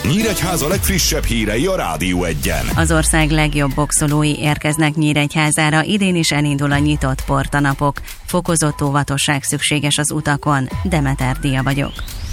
Nyíregyháza legfrissebb hírei a Rádió Egyen. Az ország legjobb boxolói érkeznek Nyíregyházára, idén is elindul a nyitott portanapok. Fokozott óvatosság szükséges az utakon. Demeter Dia vagyok.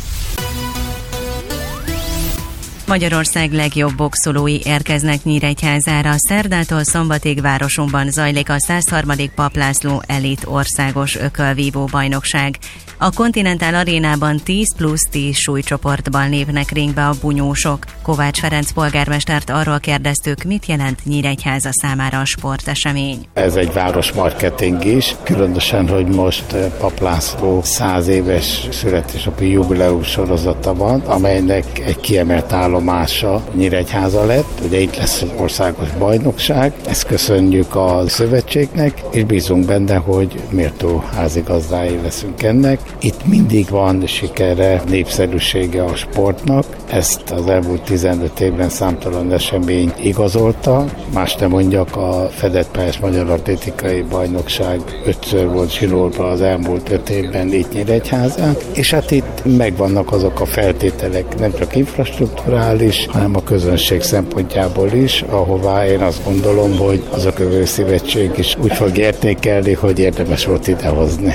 Magyarország legjobb boxolói érkeznek Nyíregyházára. Szerdától szombatig városunkban zajlik a 103. Papp László Elit országos ökölvívó bajnokság. A Continental Arénában 10+10 súlycsoportban lépnek ringbe a bunyósok. Kovács Ferenc polgármestert arról kérdeztük, mit jelent Nyíregyháza számára a sportesemény. Ez egy városmarketing is, különösen, hogy most Papp László 100 éves születésnapi jubileum sorozata van, amelynek egy kiemelt állomása Nyíregyháza lett. Ugye itt lesz az országos bajnokság, ezt köszönjük a szövetségnek, és bízunk benne, hogy méltó házigazdái leszünk ennek. Itt mindig van sikere, népszerűsége a sportnak, ezt az elmúlt 15 évben számtalan esemény igazolta. Más nem mondjak, a fedett pályás magyar atlétikai bajnokság 5-ször volt zsinórban az elmúlt 5 évben itt Nyíregyházán, és hát itt megvannak azok a feltételek, nem csak infrastrukturális, hanem a közönség szempontjából is, ahová én azt gondolom, hogy az a Ökölszövetség is úgy fog értékelni, hogy érdemes volt idehozni.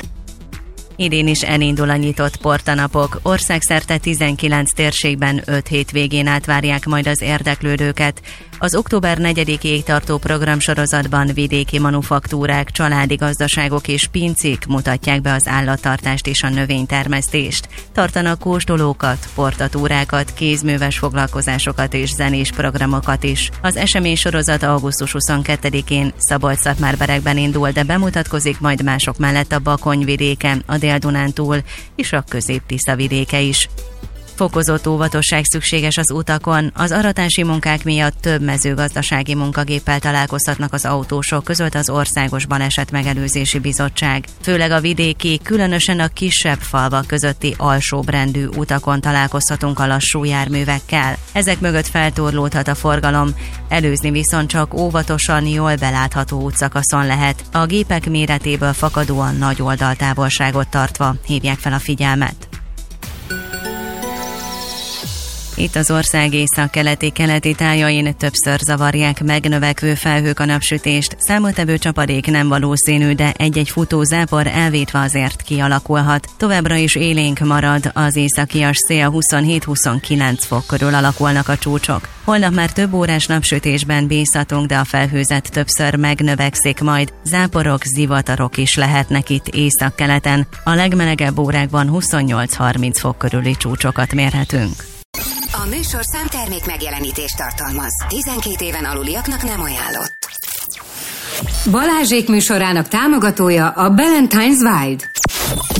Idén is elindul a nyitott portanapok. Országszerte 19 térségben 5 hétvégén átvárják majd az érdeklődőket. Az október 4-ig tartó programsorozatban vidéki manufaktúrák, családi gazdaságok és pincék mutatják be az állattartást és a növénytermesztést. Tartanak kóstolókat, portatúrákat, kézműves foglalkozásokat és zenés programokat is. Az eseménysorozat augusztus 22-én Szabolcs-Szatmár-Berekben indul, de bemutatkozik majd mások mellett a Bakony-vidéken, a Dél-Dunántúl és a Közép-Tisza vidéke is. Fokozott óvatosság szükséges az utakon. Az aratási munkák miatt több mezőgazdasági munkagéppel találkozhatnak az autósok, között az Országos Balesetmegelőzési Bizottság. Főleg a vidéki, különösen a kisebb falvak közötti alsóbrendű utakon találkozhatunk a lassú járművekkel. Ezek mögött feltorlódhat a forgalom, előzni viszont csak óvatosan, jól belátható útszakaszon lehet. A gépek méretéből fakadóan nagy oldaltávolságot tartva hívják fel a figyelmet. Itt az ország északkeleti tájain többször zavarják megnövekvő felhők a napsütést. Számottevő csapadék nem valószínű, de egy-egy futó zápor elvétve azért kialakulhat. Továbbra is élénk marad, az északias szél 27-29 fok körül alakulnak a csúcsok. Holnap már több órás napsütésben bízhatunk, de a felhőzet többször megnövekszik majd. Záporok, zivatarok is lehetnek itt északkeleten. A legmelegebb órákban 28-30 fok körüli csúcsokat mérhetünk. A műsorszám termék megjelenítést tartalmaz. 12 éven aluliaknak nem ajánlott. Balázsék műsorának támogatója a Ballantines Wild.